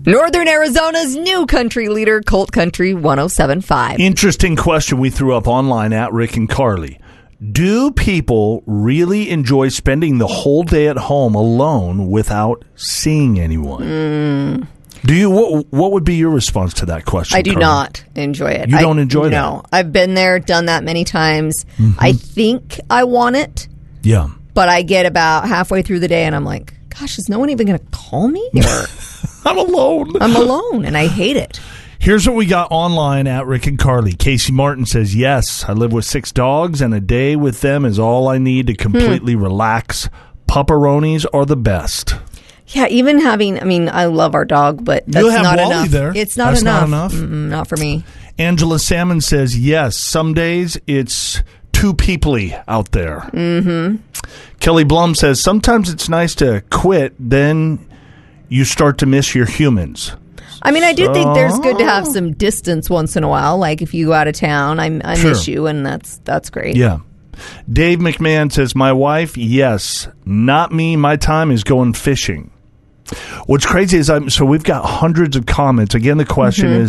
Northern Arizona's new country leader, Colt Country 107.5. Interesting question we threw up online at Rick and Carly. Do people really enjoy spending the whole day at home alone without seeing anyone? Do you? What would be your response to that question? I do Carly? not enjoy it. You don't enjoy that? No. I've been there, done that many times. I think I want it. Yeah. But I get about halfway through the day and I'm like, gosh, is no one even going to call me? Or I'm alone. I'm alone and I hate it. Here's what we got online at Rick and Carly. Casey Martin says, yes, I live with 6 dogs, and a day with them is all I need to completely relax. Pupperonis are the best. Yeah, even having, I love our dog, but that's You'll have not Wally enough. there. It's not That's enough. not enough? Not for me. Angela Salmon says, yes, some days it's too peoply out there. Mm-hmm. Kelly Blum says, sometimes it's nice to quit, then you start to miss your humans. I do think there's good to have some distance once in a while. Like if you go out of town, I miss you, and that's great. Yeah. Dave McMahon says, my wife, yes, not me. My time is going fishing. What's crazy is so we've got hundreds of comments. Again, the question is,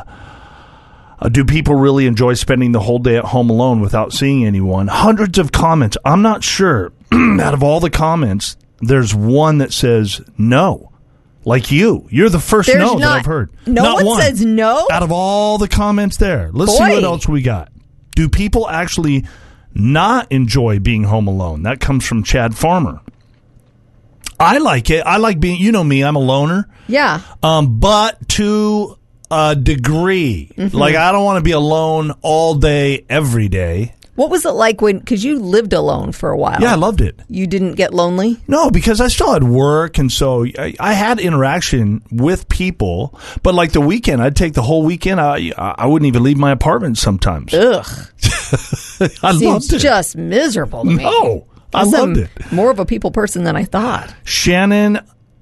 do people really enjoy spending the whole day at home alone without seeing anyone? Hundreds of comments. I'm not sure. Out of all the comments, there's one that says no. Like you. You're the first that I've heard. No one says no? Out of all the comments there. Let's see what else we got. Do people actually not enjoy being home alone? That comes from Chad Farmer. I like it. I like being, you know me, I'm a loner. Yeah. But to a degree. Like, I don't want to be alone all day, every day. What was it like because you lived alone for a while? Yeah, I loved it. You didn't get lonely? No, because I still had work, and so I had interaction with people. But like the weekend, I'd take the whole weekend. I wouldn't even leave my apartment sometimes. Ugh. I loved it. Just miserable to me. No, I loved it. More of a people person than I thought. Shannon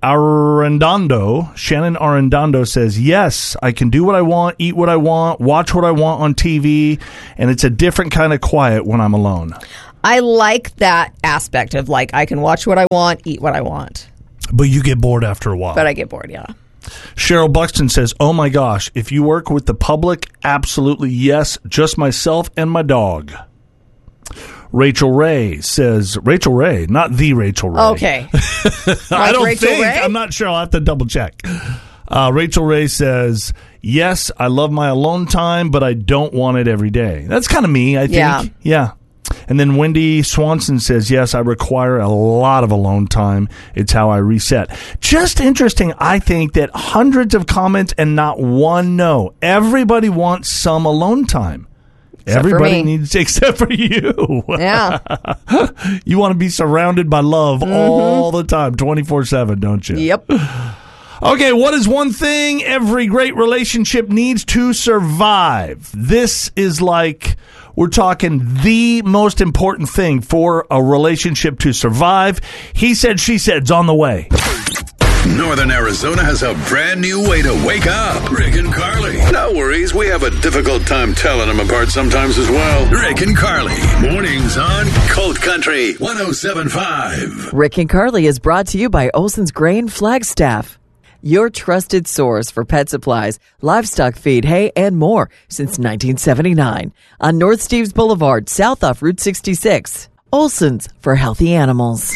Arredondo says, yes, I can do what I want, eat what I want, watch what I want on TV, and it's a different kind of quiet when I'm alone. I like that aspect of like I can watch what I want, eat what I want. But you get bored after a while. But I get bored, yeah. Cheryl Buxton says, oh my gosh, if you work with the public, absolutely yes, just myself and my dog. Rachel Ray says, Rachel Ray, not the Rachel Ray. Okay. I don't Rachel think. Ray? I'm not sure. I'll have to double check. Rachel Ray says, yes, I love my alone time, but I don't want it every day. That's kind of me, I think. Yeah. And then Wendy Swanson says, yes, I require a lot of alone time. It's how I reset. Just interesting, I think, that hundreds of comments and not one no. Everybody wants some alone time. Everybody needs, except for you. Yeah. You want to be surrounded by love all the time, 24/7, don't you? Yep. Okay, what is one thing every great relationship needs to survive? This is like, we're talking the most important thing for a relationship to survive. He said, she said's on the way. Northern Arizona has a brand new way to wake up. Rick and Carly. No worries, we have a difficult time telling them apart sometimes as well. Rick and Carly. Mornings on Colt Country 107.5. Rick and Carly is brought to you by Olson's Grain Flagstaff. Your trusted source for pet supplies, livestock feed, hay, and more since 1979. On North Steves Boulevard, south off Route 66. Olson's for healthy animals.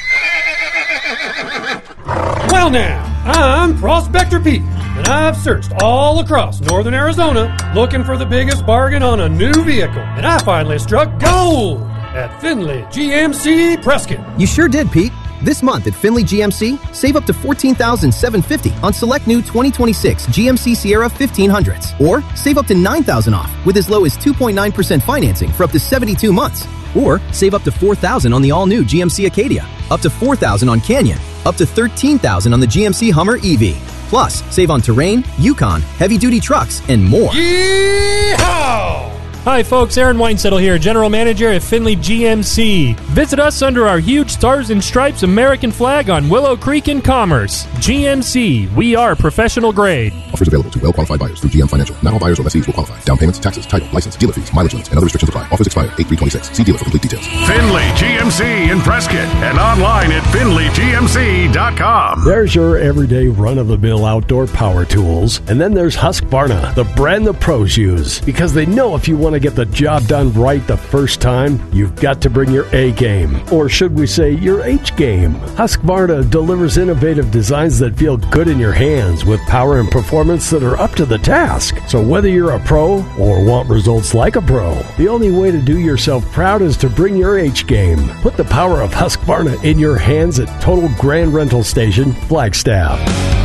Well now, I'm Prospector Pete, and I've searched all across northern Arizona looking for the biggest bargain on a new vehicle. And I finally struck gold at Finley GMC Prescott. You sure did, Pete. This month at Finley GMC, save up to $14,750 on select new 2026 GMC Sierra 1500s. Or save up to $9,000 off with as low as 2.9% financing for up to 72 months. Or save up to $4,000 on the all-new GMC Acadia, up to $4,000 on Canyon, up to $13,000 on the GMC Hummer EV. Plus, save on Terrain, Yukon, heavy-duty trucks, and more. Yeehaw! Hi folks, Aaron Weinsettle here, General Manager at Findlay GMC. Visit us under our huge Stars and Stripes American flag on Willow Creek in Commerce. GMC, we are professional grade. Offers available to well-qualified buyers through GM Financial. Not all buyers or lessees will qualify. Down payments, taxes, title, license, dealer fees, mileage limits, and other restrictions apply. Offers expire 8/3/26. See dealer for complete details. Findlay GMC in Prescott and online at FindlayGMC.com. There's your everyday run-of-the-mill outdoor power tools. And then there's Husqvarna, the brand the pros use. Because they know if you want to get the job done right the first time, you've got to bring your A game. Or should we say your H game. Husqvarna delivers innovative designs that feel good in your hands with power and performance that are up to the task. So whether you're a pro or want results like a pro, the only way to do yourself proud is to bring your H game. Put the power of Husqvarna in your hands at Total Grand Rental Station, Flagstaff.